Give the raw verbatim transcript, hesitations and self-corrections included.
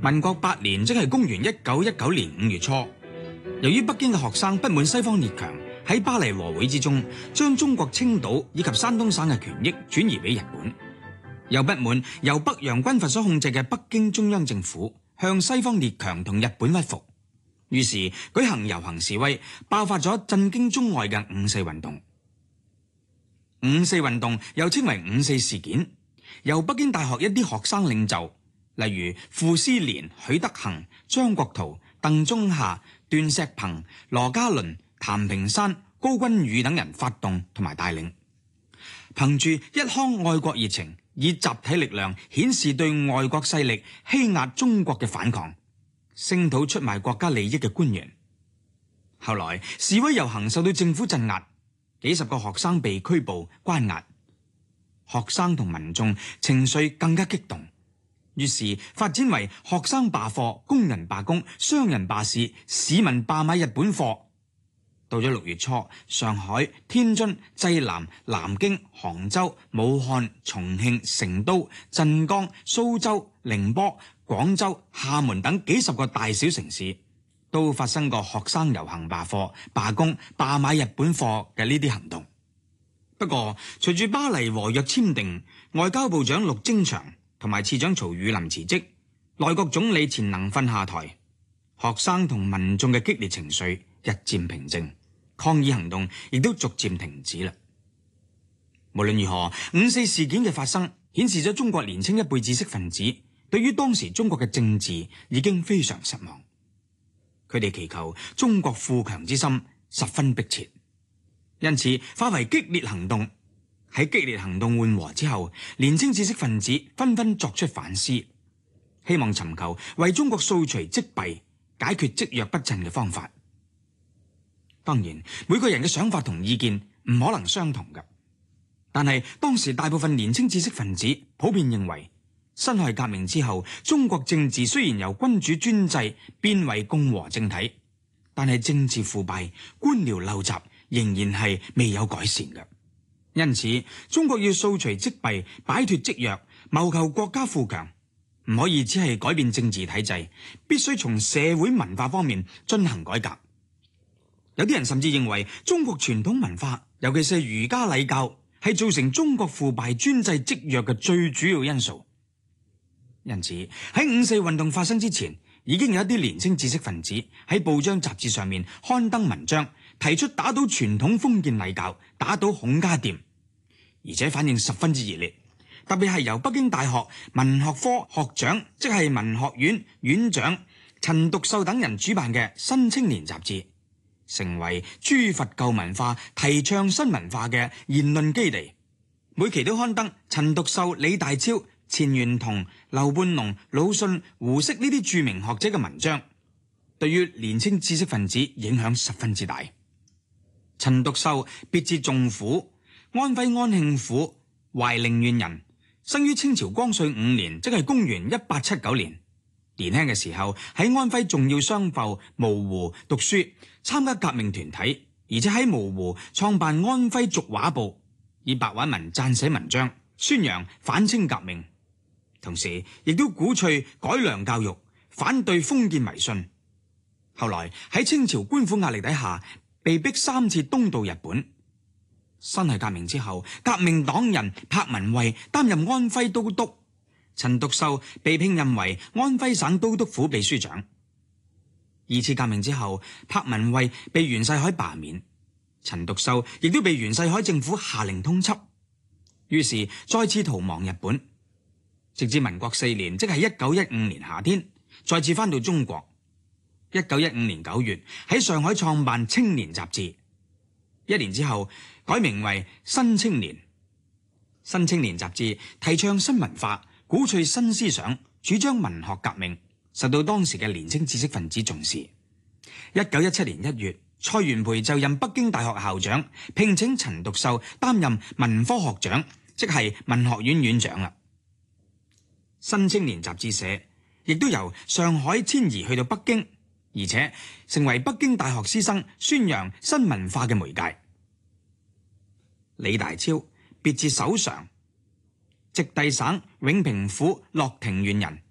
民國八年，即係公元一九一九年五月初，由於北京嘅學生不滿西方列強喺巴黎和會之中將中國青島以及山東省嘅權益轉移俾日本，又不滿由北洋軍閥所控制嘅北京中央政府向西方列強同日本屈服，於是舉行遊行示威，爆發咗震驚中外嘅五四運動。五四運動又稱為五四事件，由北京大學一啲學生領袖，例如傅斯年、許德衡、張國燾、鄧中夏、段石鵬、羅家倫、譚平山、高君宇等人發動同埋帶領，憑住一腔愛國熱情，以集體力量顯示對外國勢力欺壓中國嘅反抗，聲討出賣國家利益嘅官員。後來示威遊行受到政府鎮壓，幾十個學生被拘捕關押，學生同民眾情緒更加激動，於是發展為學生罷課、工人罷工、商人罷市、市民罷買日本貨。到咗六月初，上海、天津、濟南、南京、杭州、武漢、重慶、成都、鎮江、蘇州、寧波、廣州、廈門等幾十個大小城市都發生過學生遊行罷課、罷工、罷買日本貨嘅呢啲行動。不過，隨住巴黎和約簽訂，外交部長陸徵祥同埋次長曹汝霖辭職，內閣總理錢能訓下台，學生同民眾嘅激烈情緒日漸平靜，抗議行動亦都逐漸停止啦。無論如何，五四事件嘅發生顯示咗中國年輕一輩知識分子對於當時中國嘅政治已經非常失望，佢哋祈求中國富強之心十分迫切，因此化為激烈行動。喺激烈行動緩和之後，年輕知識分子紛紛作出反思，希望尋求為中國掃除積弊、解決積弱不振嘅方法。當然，每個人嘅想法同意見唔可能相同嘅，但係當時大部分年輕知識分子普遍認為，辛亥革命之後，中國政治雖然由君主專制變為共和政體，但係政治腐敗、官僚陋習仍然係未有改善嘅。因此，中國要掃除積弊、擺脫積弱、謀求國家富強，唔可以只係改變政治體制，必須從社會文化方面進行改革。有啲人甚至認為，中國傳統文化，尤其是儒家禮教，係造成中國腐敗專制積弱嘅最主要因素。因此，喺五四運動發生之前，已經有一啲年輕知識分子喺報章雜誌上面刊登文章，提出打倒傳統封建禮教，打倒孔家店，而且反應十分之熱烈。特別係由北京大學文學科學長，即係文學院院長陳獨秀等人主辦嘅《新青年》雜誌，成為誅伐舊文化、提倡新文化嘅言論基地。每期都刊登陳獨秀、李大釗、錢玄同、劉半農、魯迅、胡適呢啲著名學者嘅文章，對於年輕知識分子影響十分之大。陳獨秀別字仲甫，安徽安慶府懷寧縣人，生於清朝光緒五年，即係公元一八七九年。年輕嘅時候喺安徽重要商埠蕪湖讀書，參加革命團體，而且喺蕪湖創辦安徽俗畫報，以白話文撰寫文章，宣揚反清革命，同時亦都鼓吹改良教育，反對封建迷信。後來喺清朝官府壓力底下，被逼三次東渡日本。辛亥革命之後，革命黨人柏文蔚擔任安徽都督，陳獨秀被聘任為安徽省都督府秘書長。二次革命之後，柏文蔚被袁世凱罷免，陳獨秀亦都被袁世凱政府下令通緝，於是再次逃亡日本，直至民國四年，即係一九一五年夏天，再次返到中國。一九一五年九月喺上海創辦《青年》雜誌，一年之後改名為《新青年》。《新青年》雜誌提倡新文化，鼓吹新思想，主張文學革命，受到當時嘅年輕知識分子重視。一九一七年一月，蔡元培就任北京大學校長，聘請陳獨秀擔任文科學長，即係文學院院長啦。《新青年》雜誌社亦都由上海遷移去到北京，而且成為北京大學師生宣揚新文化嘅媒介。李大釗別字守常，直隸省永平府樂亭縣人，